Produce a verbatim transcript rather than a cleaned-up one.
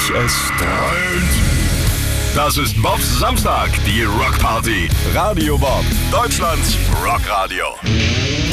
es strahlt. Das ist Bobs Samstag, die Rockparty. Radio Bob, Deutschlands Rockradio.